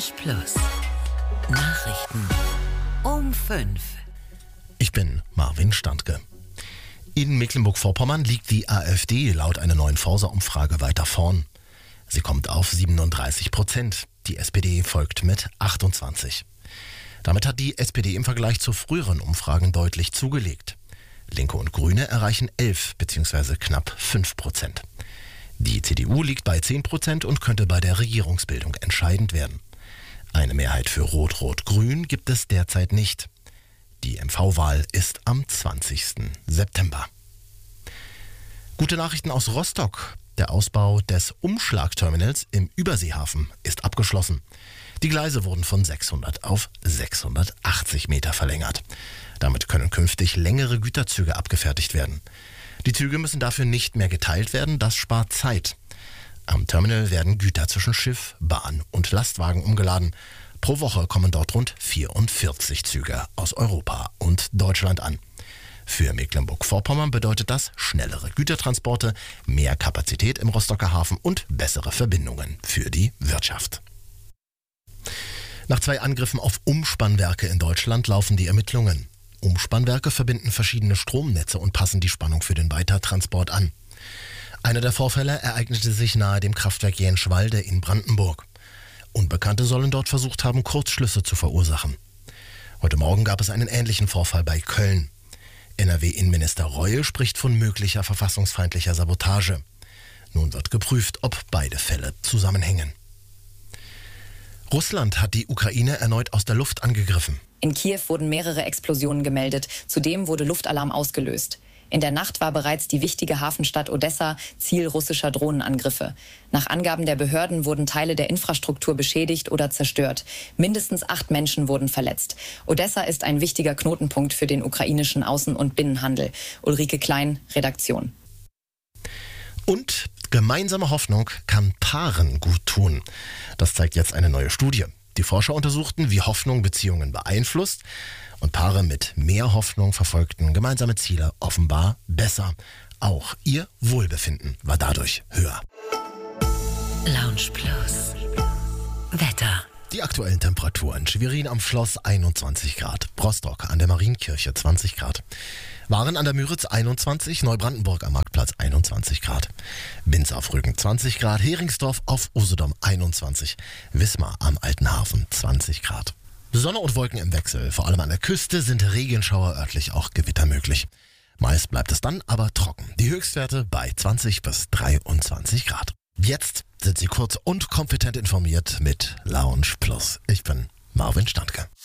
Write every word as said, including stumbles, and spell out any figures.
Plus. Nachrichten um fünf. Ich bin Marvin Standke. In Mecklenburg-Vorpommern liegt die AfD laut einer neuen Forsa-Umfrage weiter vorn. Sie kommt auf siebenunddreißig Prozent. Die S P D folgt mit achtundzwanzig. Damit hat die S P D im Vergleich zu früheren Umfragen deutlich zugelegt. Linke und Grüne erreichen elf bzw. knapp fünf Prozent. Die C D U liegt bei zehn Prozent und könnte bei der Regierungsbildung entscheidend werden. Eine Mehrheit für Rot-Rot-Grün gibt es derzeit nicht. Die M V-Wahl ist am zwanzigsten September. Gute Nachrichten aus Rostock. Der Ausbau des Umschlagterminals im Überseehafen ist abgeschlossen. Die Gleise wurden von sechshundert auf sechshundertachtzig Meter verlängert. Damit können künftig längere Güterzüge abgefertigt werden. Die Züge müssen dafür nicht mehr geteilt werden, das spart Zeit. Am Terminal werden Güter zwischen Schiff, Bahn und Lastwagen umgeladen. Pro Woche kommen dort rund vierundvierzig Züge aus Europa und Deutschland an. Für Mecklenburg-Vorpommern bedeutet das schnellere Gütertransporte, mehr Kapazität im Rostocker Hafen und bessere Verbindungen für die Wirtschaft. Nach zwei Angriffen auf Umspannwerke in Deutschland laufen die Ermittlungen. Umspannwerke verbinden verschiedene Stromnetze und passen die Spannung für den Weitertransport an. Einer der Vorfälle ereignete sich nahe dem Kraftwerk Jenschwalde in Brandenburg. Unbekannte sollen dort versucht haben, Kurzschlüsse zu verursachen. Heute Morgen gab es einen ähnlichen Vorfall bei Köln. N R W-Innenminister Reul spricht von möglicher verfassungsfeindlicher Sabotage. Nun wird geprüft, ob beide Fälle zusammenhängen. Russland hat die Ukraine erneut aus der Luft angegriffen. In Kiew wurden mehrere Explosionen gemeldet. Zudem wurde Luftalarm ausgelöst. In der Nacht war bereits die wichtige Hafenstadt Odessa Ziel russischer Drohnenangriffe. Nach Angaben der Behörden wurden Teile der Infrastruktur beschädigt oder zerstört. Mindestens acht Menschen wurden verletzt. Odessa ist ein wichtiger Knotenpunkt für den ukrainischen Außen- und Binnenhandel. Ulrike Klein, Redaktion. Und gemeinsame Hoffnung kann Paaren gut tun. Das zeigt jetzt eine neue Studie. Die Forscher untersuchten, wie Hoffnung Beziehungen beeinflusst. Und Paare mit mehr Hoffnung verfolgten gemeinsame Ziele offenbar besser. Auch ihr Wohlbefinden war dadurch höher. Lounge Plus. Wetter. Die aktuellen Temperaturen: Schwerin am Schloss einundzwanzig Grad, Rostock an der Marienkirche zwanzig Grad, Waren an der Müritz einundzwanzig, Neubrandenburg am Marktplatz einundzwanzig Grad, Binz auf Rügen zwanzig Grad, Heringsdorf auf Usedom einundzwanzig, Wismar am Alten Hafen zwanzig Grad. Sonne und Wolken im Wechsel, vor allem an der Küste sind Regenschauer, örtlich auch Gewitter möglich. Meist bleibt es dann aber trocken. Die Höchstwerte bei zwanzig bis dreiundzwanzig Grad. Jetzt sind Sie kurz und kompetent informiert mit Lounge Plus. Ich bin Marvin Standke.